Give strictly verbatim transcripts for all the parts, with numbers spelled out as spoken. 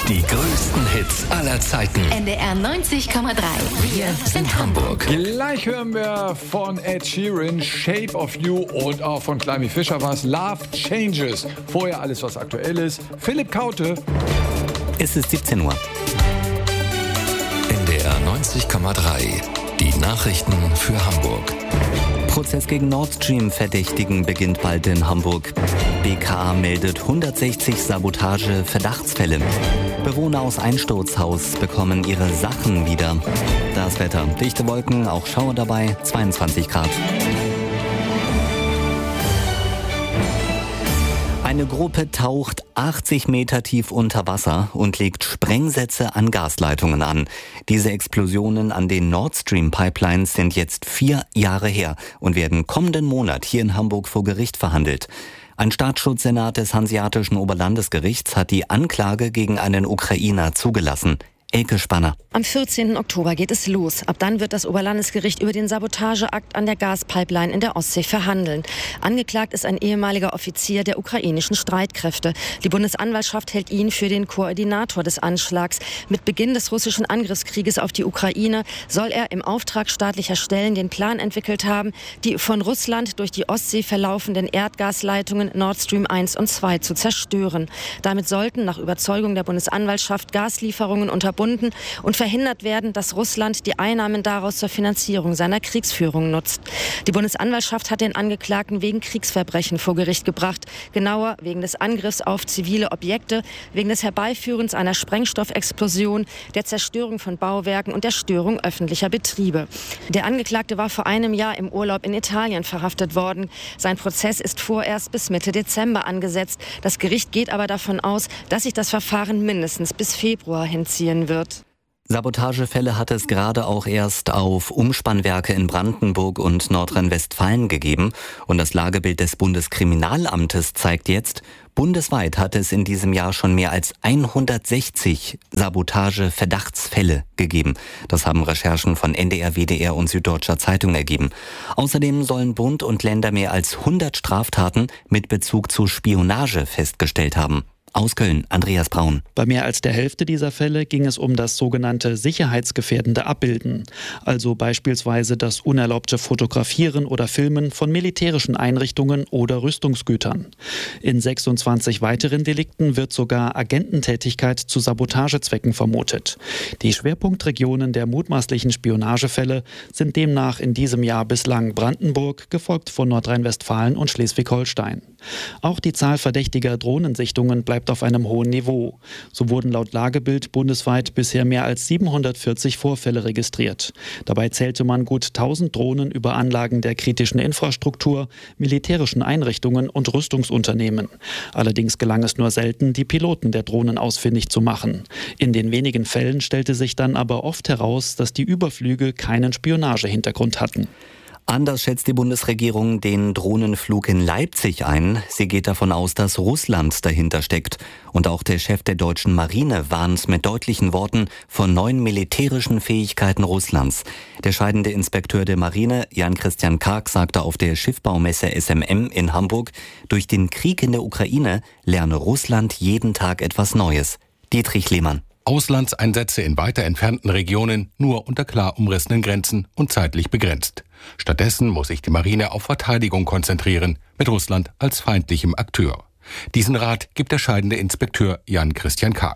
Die größten Hits aller Zeiten. N D R neunzig Komma drei. Wir sind Hamburg. Gleich hören wir von Ed Sheeran, Shape of You, und auch von Climby Fischer was Love Changes. Vorher alles, was aktuell ist. Philipp Kaute. Es ist siebzehn Uhr. N D R neunzig Komma drei. Die Nachrichten für Hamburg. Prozess gegen Nord Stream-Verdächtigen beginnt bald in Hamburg. B K A meldet hundertsechzig Sabotage-Verdachtsfälle. Bewohner aus Einsturzhaus bekommen ihre Sachen wieder. Das Wetter: dichte Wolken, auch Schauer dabei, zweiundzwanzig Grad. Eine Gruppe taucht achtzig Meter tief unter Wasser und legt Sprengsätze an Gasleitungen an. Diese Explosionen an den Nord Stream Pipelines sind jetzt vier Jahre her und werden kommenden Monat hier in Hamburg vor Gericht verhandelt. Ein Staatsschutzsenat des Hanseatischen Oberlandesgerichts hat die Anklage gegen einen Ukrainer zugelassen. Elke Spanner. Am vierzehnten Oktober geht es los. Ab dann wird das Oberlandesgericht über den Sabotageakt an der Gaspipeline in der Ostsee verhandeln. Angeklagt ist ein ehemaliger Offizier der ukrainischen Streitkräfte. Die Bundesanwaltschaft hält ihn für den Koordinator des Anschlags. Mit Beginn des russischen Angriffskrieges auf die Ukraine soll er im Auftrag staatlicher Stellen den Plan entwickelt haben, die von Russland durch die Ostsee verlaufenden Erdgasleitungen Nord Stream eins und zwei zu zerstören. Damit sollten nach Überzeugung der Bundesanwaltschaft Gaslieferungen unterbunden und verhindert werden, dass Russland die Einnahmen daraus zur Finanzierung seiner Kriegsführung nutzt. Die Bundesanwaltschaft hat den Angeklagten wegen Kriegsverbrechen vor Gericht gebracht. Genauer wegen des Angriffs auf zivile Objekte, wegen des Herbeiführens einer Sprengstoffexplosion, der Zerstörung von Bauwerken und der Störung öffentlicher Betriebe. Der Angeklagte war vor einem Jahr im Urlaub in Italien verhaftet worden. Sein Prozess ist vorerst bis Mitte Dezember angesetzt. Das Gericht geht aber davon aus, dass sich das Verfahren mindestens bis Februar hinziehen wird. wird. Sabotagefälle hat es gerade auch erst auf Umspannwerke in Brandenburg und Nordrhein-Westfalen gegeben. Und das Lagebild des Bundeskriminalamtes zeigt jetzt, bundesweit hat es in diesem Jahr schon mehr als hundertsechzig Sabotage-Verdachtsfälle gegeben. Das haben Recherchen von N D R, W D R und Süddeutscher Zeitung ergeben. Außerdem sollen Bund und Länder mehr als hundert Straftaten mit Bezug zu Spionage festgestellt haben. Aus Köln, Andreas Braun. Bei mehr als der Hälfte dieser Fälle ging es um das sogenannte sicherheitsgefährdende Abbilden. Also beispielsweise das unerlaubte Fotografieren oder Filmen von militärischen Einrichtungen oder Rüstungsgütern. In sechsundzwanzig weiteren Delikten wird sogar Agententätigkeit zu Sabotagezwecken vermutet. Die Schwerpunktregionen der mutmaßlichen Spionagefälle sind demnach in diesem Jahr bislang Brandenburg, gefolgt von Nordrhein-Westfalen und Schleswig-Holstein. Auch die Zahl verdächtiger Drohnensichtungen bleibt auf einem hohen Niveau. So wurden laut Lagebild bundesweit bisher mehr als siebenhundertvierzig Vorfälle registriert. Dabei zählte man gut tausend Drohnen über Anlagen der kritischen Infrastruktur, militärischen Einrichtungen und Rüstungsunternehmen. Allerdings gelang es nur selten, die Piloten der Drohnen ausfindig zu machen. In den wenigen Fällen stellte sich dann aber oft heraus, dass die Überflüge keinen Spionagehintergrund hatten. Anders schätzt die Bundesregierung den Drohnenflug in Leipzig ein. Sie geht davon aus, dass Russland dahinter steckt. Und auch der Chef der deutschen Marine warnt mit deutlichen Worten vor neuen militärischen Fähigkeiten Russlands. Der scheidende Inspekteur der Marine, Jan-Christian Karg, sagte auf der Schiffbaumesse S M M in Hamburg, durch den Krieg in der Ukraine lerne Russland jeden Tag etwas Neues. Dietrich Lehmann. Auslandseinsätze in weiter entfernten Regionen nur unter klar umrissenen Grenzen und zeitlich begrenzt. Stattdessen muss sich die Marine auf Verteidigung konzentrieren, mit Russland als feindlichem Akteur. Diesen Rat gibt der scheidende Inspekteur Jan-Christian Karg.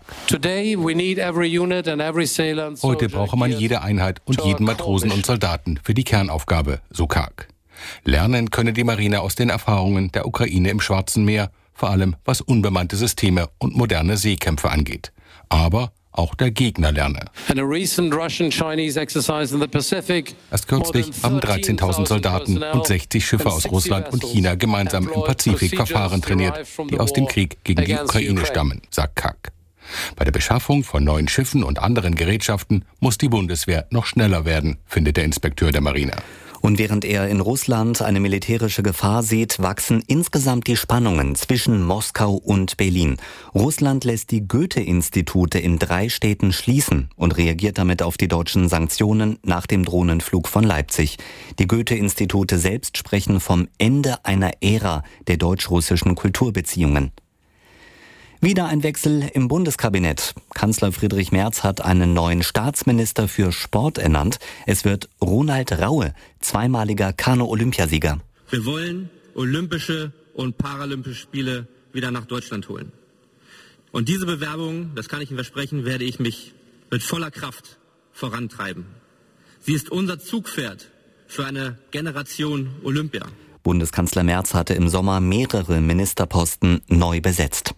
Heute brauche man jede Einheit und jeden Matrosen und Soldaten für die Kernaufgabe, so Karg. Lernen könne die Marine aus den Erfahrungen der Ukraine im Schwarzen Meer, vor allem was unbemannte Systeme und moderne Seekämpfe angeht. Aber auch der Gegner lerne. Erst kürzlich haben dreizehntausend Soldaten und sechzig Schiffe aus Russland und China gemeinsam im Pazifik Verfahren trainiert, die aus dem Krieg gegen die Ukraine stammen, sagt Karg. Bei der Beschaffung von neuen Schiffen und anderen Gerätschaften muss die Bundeswehr noch schneller werden, findet der Inspekteur der Marine. Und während er in Russland eine militärische Gefahr sieht, wachsen insgesamt die Spannungen zwischen Moskau und Berlin. Russland lässt die Goethe-Institute in drei Städten schließen und reagiert damit auf die deutschen Sanktionen nach dem Drohnenflug von Leipzig. Die Goethe-Institute selbst sprechen vom Ende einer Ära der deutsch-russischen Kulturbeziehungen. Wieder ein Wechsel im Bundeskabinett. Kanzler Friedrich Merz hat einen neuen Staatsminister für Sport ernannt. Es wird Ronald Raue, zweimaliger Kanu-Olympiasieger. Wir wollen olympische und paralympische Spiele wieder nach Deutschland holen. Und diese Bewerbung, das kann ich Ihnen versprechen, werde ich mich mit voller Kraft vorantreiben. Sie ist unser Zugpferd für eine Generation Olympia. Bundeskanzler Merz hatte im Sommer mehrere Ministerposten neu besetzt.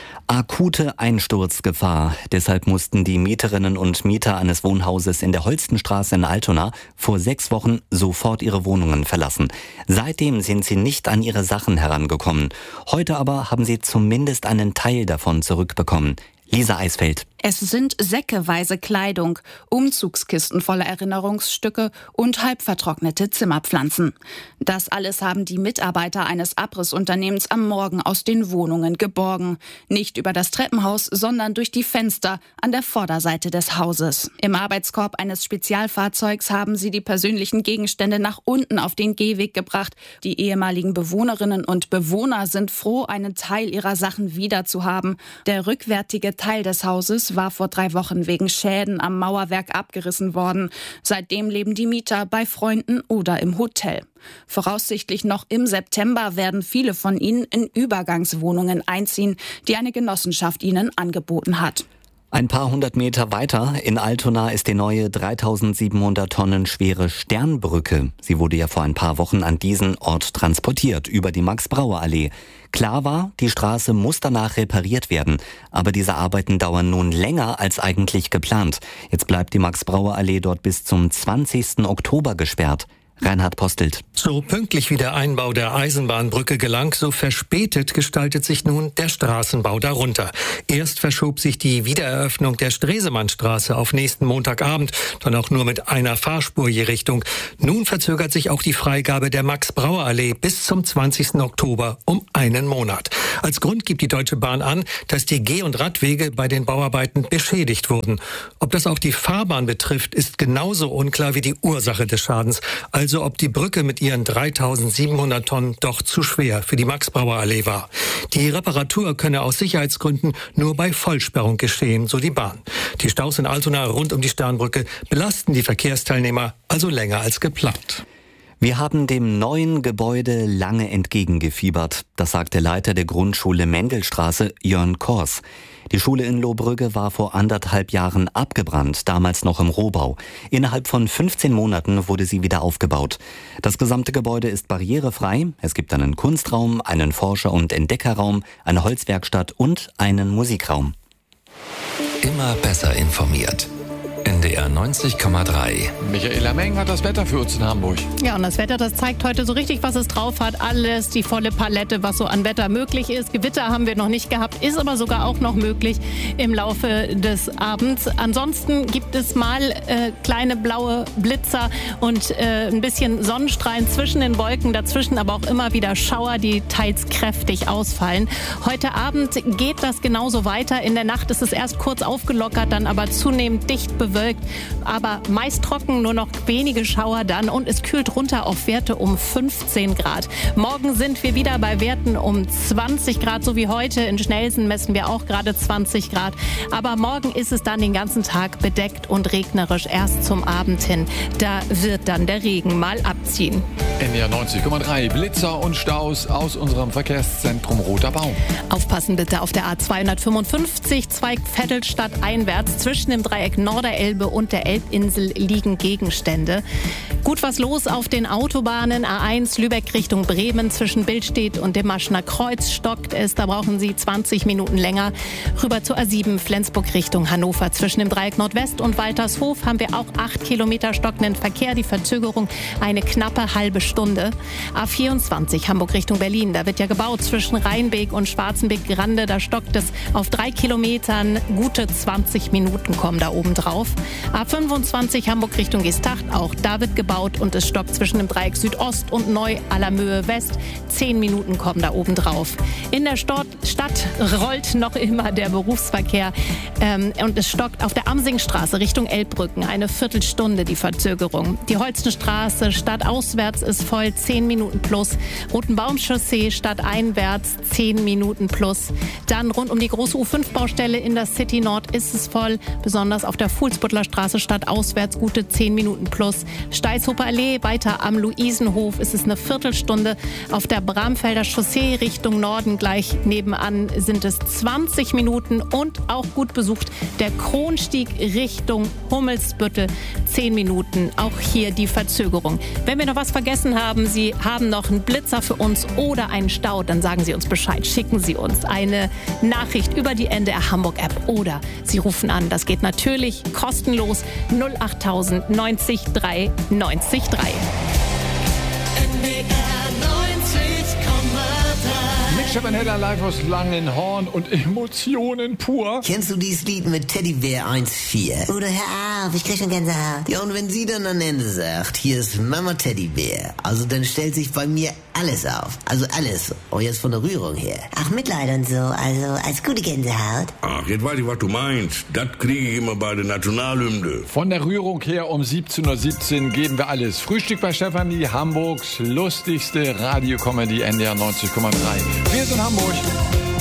Akute Einsturzgefahr. Deshalb mussten die Mieterinnen und Mieter eines Wohnhauses in der Holstenstraße in Altona vor sechs Wochen sofort ihre Wohnungen verlassen. Seitdem sind sie nicht an ihre Sachen herangekommen. Heute aber haben sie zumindest einen Teil davon zurückbekommen. Lisa Eisfeld. Es sind säckeweise Kleidung, Umzugskisten voller Erinnerungsstücke und halb vertrocknete Zimmerpflanzen. Das alles haben die Mitarbeiter eines Abrissunternehmens am Morgen aus den Wohnungen geborgen. Nicht über das Treppenhaus, sondern durch die Fenster an der Vorderseite des Hauses. Im Arbeitskorb eines Spezialfahrzeugs haben sie die persönlichen Gegenstände nach unten auf den Gehweg gebracht. Die ehemaligen Bewohnerinnen und Bewohner sind froh, einen Teil ihrer Sachen wiederzuhaben. Der rückwärtige Teil des Hauses war vor drei Wochen wegen Schäden am Mauerwerk abgerissen worden. Seitdem leben die Mieter bei Freunden oder im Hotel. Voraussichtlich noch im September werden viele von ihnen in Übergangswohnungen einziehen, die eine Genossenschaft ihnen angeboten hat. Ein paar hundert Meter weiter in Altona ist die neue dreitausendsiebenhundert Tonnen schwere Sternbrücke. Sie wurde ja vor ein paar Wochen an diesen Ort transportiert, über die Max-Brauer-Allee. Klar war, die Straße muss danach repariert werden. Aber diese Arbeiten dauern nun länger als eigentlich geplant. Jetzt bleibt die Max-Brauer-Allee dort bis zum zwanzigsten Oktober gesperrt. Reinhard Postelt. So pünktlich wie der Einbau der Eisenbahnbrücke gelang, so verspätet gestaltet sich nun der Straßenbau darunter. Erst verschob sich die Wiedereröffnung der Stresemannstraße auf nächsten Montagabend, dann auch nur mit einer Fahrspur je Richtung. Nun verzögert sich auch die Freigabe der Max-Brauer-Allee bis zum zwanzigsten Oktober um einen Monat. Als Grund gibt die Deutsche Bahn an, dass die Geh- und Radwege bei den Bauarbeiten beschädigt wurden. Ob das auch die Fahrbahn betrifft, ist genauso unklar wie die Ursache des Schadens. Also ob die Brücke mit ihren dreitausendsiebenhundert Tonnen doch zu schwer für die Max-Brauer-Allee war. Die Reparatur könne aus Sicherheitsgründen nur bei Vollsperrung geschehen, so die Bahn. Die Staus in Altona rund um die Sternbrücke belasten die Verkehrsteilnehmer also länger als geplant. Wir haben dem neuen Gebäude lange entgegengefiebert. Das sagt der Leiter der Grundschule Mendelstraße, Jörn Kors. Die Schule in Lohbrügge war vor anderthalb Jahren abgebrannt, damals noch im Rohbau. Innerhalb von fünfzehn Monaten wurde sie wieder aufgebaut. Das gesamte Gebäude ist barrierefrei. Es gibt einen Kunstraum, einen Forscher- und Entdeckerraum, eine Holzwerkstatt und einen Musikraum. Immer besser informiert. N D R neunzig Komma drei. Michaela Meng hat das Wetter für uns in Hamburg. Ja, und das Wetter, das zeigt heute so richtig, was es drauf hat. Alles, die volle Palette, was so an Wetter möglich ist. Gewitter haben wir noch nicht gehabt, ist aber sogar auch noch möglich im Laufe des Abends. Ansonsten gibt es mal äh, kleine blaue Blitzer und äh, ein bisschen Sonnenstrahlen zwischen den Wolken. Dazwischen aber auch immer wieder Schauer, die teils kräftig ausfallen. Heute Abend geht das genauso weiter. In der Nacht ist es erst kurz aufgelockert, dann aber zunehmend dicht bewölkt. Aber meist trocken, nur noch wenige Schauer dann und es kühlt runter auf Werte um fünfzehn Grad. Morgen sind wir wieder bei Werten um zwanzig Grad, so wie heute. In Schnelsen messen wir auch gerade zwanzig Grad. Aber morgen ist es dann den ganzen Tag bedeckt und regnerisch, erst zum Abend hin. Da wird dann der Regen mal abziehen. N D R neunzig Komma drei, Blitzer und Staus aus unserem Verkehrszentrum Roter Baum. Aufpassen bitte auf der A zweihundertfünfundfünfzig, Zweig-Vettelstadt einwärts. Zwischen dem Dreieck Norderelbe und der Elbinsel liegen Gegenstände. Gut was los auf den Autobahnen. A eins Lübeck Richtung Bremen zwischen Billstedt und dem Maschner Kreuz stockt es. Da brauchen Sie zwanzig Minuten länger. Rüber zur A sieben Flensburg Richtung Hannover. Zwischen dem Dreieck Nordwest und Waltershof haben wir auch acht Kilometer stockenden Verkehr. Die Verzögerung eine knappe halbe Stunde. A vierundzwanzig Hamburg Richtung Berlin. Da wird ja gebaut zwischen Rheinbeek und Schwarzenbeek-Grande. Da stockt es auf drei Kilometern. Gute zwanzig Minuten kommen da oben drauf. A fünfundzwanzig Hamburg Richtung Geesthacht, auch da wird gebaut und es stockt zwischen dem Dreieck Südost und Neu-Allermöhe West. Zehn Minuten kommen da oben drauf. In der Stadt, Stadt rollt noch immer der Berufsverkehr ähm, und es stockt auf der Amsingstraße Richtung Elbbrücken eine Viertelstunde die Verzögerung. Die Holstenstraße stadtauswärts ist voll, zehn Minuten plus. Rotenbaumchaussee stadteinwärts, zehn Minuten plus. Dann rund um die große U fünf Baustelle in der City Nord ist es voll, besonders auf der Fuhlsbüttler Straße stadtauswärts gute zehn Minuten plus. Steilshofer Allee weiter am Luisenhof ist es eine Viertelstunde. Auf der Bramfelder Chaussee Richtung Norden gleich nebenan sind es zwanzig Minuten und auch gut besucht der Kronstieg Richtung Hummelsbüttel, zehn Minuten. Auch hier die Verzögerung. Wenn wir noch was vergessen haben, Sie haben noch einen Blitzer für uns oder einen Stau, dann sagen Sie uns Bescheid. Schicken Sie uns eine Nachricht über die N D R Hamburg App oder Sie rufen an. Das geht natürlich kostenlos null achttausend neunzig drei neunzig drei. Schepenheller live aus Langenhorn und Emotionen pur. Kennst du dieses Lied mit Teddybär eins vier? Oder hör auf, ich krieg schon Gänsehaut. Ja, und wenn sie dann am Ende sagt, hier ist Mama Teddybär, also dann stellt sich bei mir alles auf. Also alles. Und jetzt von der Rührung her. Ach, Mitleid und so, also als gute Gänsehaut. Ach, jetzt weiß ich, was du meinst. Das kriege ich immer bei der Nationalhymne. Von der Rührung her um siebzehn Uhr siebzehn geben wir alles. Frühstück bei Stefanie, Hamburgs lustigste Radiokomödie N D R neunzig Komma drei. Wir sind Hamburg.